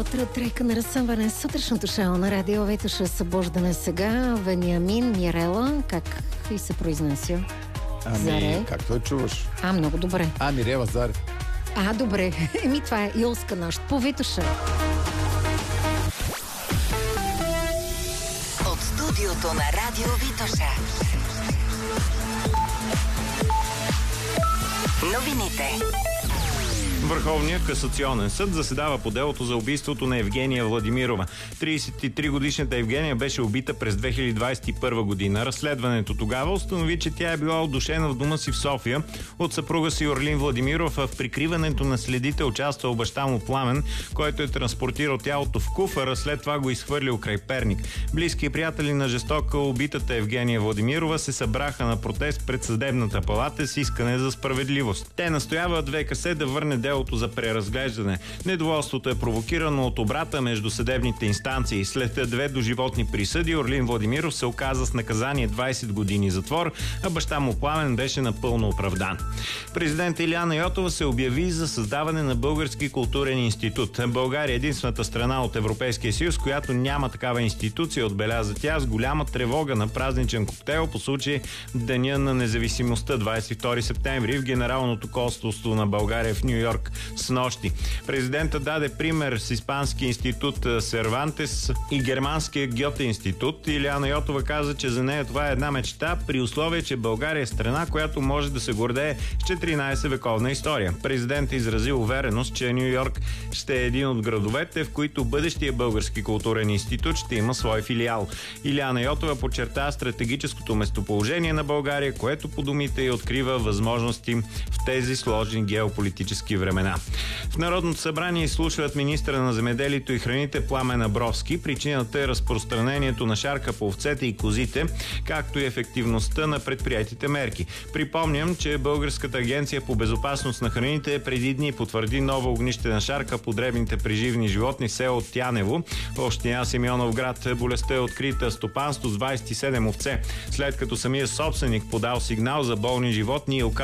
утро, трека на разсъмване. Сутрешното шоу на радио Витоша събуждане сега. Вениамин Мирела, как и се произнася? Заре. Както я чуваш? Много добре. Мирела Заре. Добре. Това е Илска нощ по Витоша. От студиото на радио Витоша. Новините. Върховният касационен съд заседава по делото за убийството на Евгения Владимирова. 33-годишната Евгения беше убита през 2021 година. Разследването тогава установи, че тя е била удушена в дома си в София. От съпруга си Орлин Владимиров в прикриването на следите участвал баща му Пламен, който е транспортирал тялото в куфара, след това го изхвърлил край Перник. Близки и приятели на жестоко убитата Евгения Владимирова се събраха на протест пред съдебната палата с искане за справедливост. Те настояват ВКС да върне делото за преразглеждане. Недоволството е провокирано от обрата между съдебните инстанции. След 2 доживотни присъди Орлин Владимиров се оказа с наказание 20 години затвор, а баща му Пламен беше напълно оправдан. Президент Илияна Йотова се обяви за създаване на Български културен институт. България е единствената страна от Европейския съюз, която няма такава институция, отбеляза тя с голяма тревога на празничен коктейл по случай Деня на независимостта 22 септември в Генералното консулство на България в Ню Йорк с нощи. Президентът даде пример с Испански институт Сервантес и Германския Гьоте институт. Илияна Йотова каза, че за нея това е една мечта, при условие, че България е страна, която може да се гордее с 14-вековна история. Президентът изрази увереност, че Ню Йорк ще е един от градовете, в които бъдещия Български културен институт ще има свой филиал. Илияна Йотова подчерта стратегическото местоположение на България, което по думите й открива възможности в тези сложни геополитически времена. В Народното събрание изслушват министра на земеделието и храните Пламен Абровски. Причината е разпространението на шарка по овцете и козите, както и ефективността на предприятите мерки. Припомням, че Българската агенция по безопасност на храните преди дни потвърди ново огнище на шарка по дребните преживни животни в село Тянево, община Симеоновград. Болестта е открита стопанство с 27 овце, след като самия собственик подал сигнал за болни животни и